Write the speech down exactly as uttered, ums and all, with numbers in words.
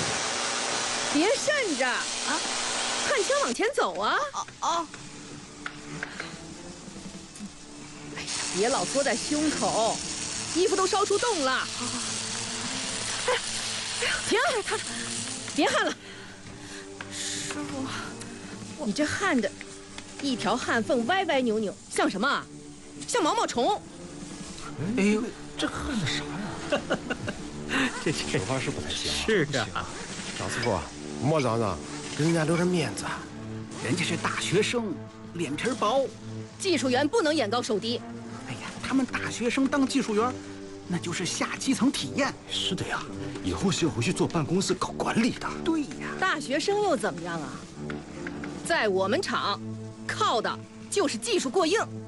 别渗着啊！看枪往前走啊！ 哦哦。 哎呀，别老缩在胸口，衣服都烧出洞了。哎呀，哎呀，停！他，别汗了。 师傅， 你这汗的，一条汗缝歪歪扭扭，像什么啊？像毛毛虫。 哎呦，这汗的啥呀？ 这手法是不太行。 是啊， 张师傅，莫嚷嚷，给人家留点面子。 人家是大学生，脸皮薄。 技术员不能眼高手低。 哎呀，他们大学生当技术员，那就是下基层体验。 是的呀，以后是要回去坐办公室搞管理的。 对呀， 大学生又怎么样啊？在我们厂，靠的就是技术过硬。